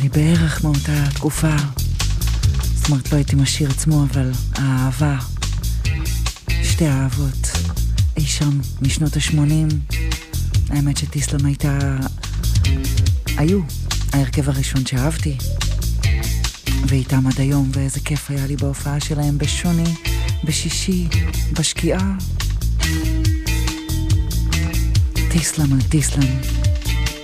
בערך מאותה תקופה. זאת אומרת, לא הייתי משאיר עצמו, אבל האהבה, שתי האהבות, אי שם משנות ה-80. האמת שטיסלאם היו ההרכב הראשון שאהבתי, ואיתם עד היום, ואיזה כיף היה לי בהופעה שלהם בשוני, בשישי, בשקיעה. טיסלאם על טיסלאם.